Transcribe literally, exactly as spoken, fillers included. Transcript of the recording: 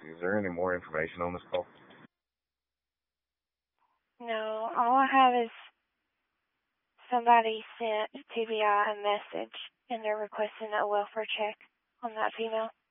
Is there any more information on this call? No, all I have is somebody sent T B I a message and they're requesting a welfare check on that female.